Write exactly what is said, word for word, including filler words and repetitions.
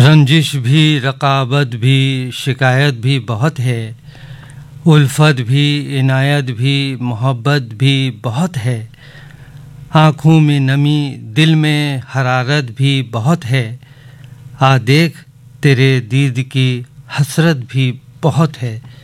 रंजिश भी, रकाबत भी, शिकायत भी बहुत है। उल्फत भी, इनायत भी, मोहब्बत भी बहुत है। आँखों में नमी, दिल में हरारत भी बहुत है। आ देख तेरे दीद की हसरत भी बहुत है।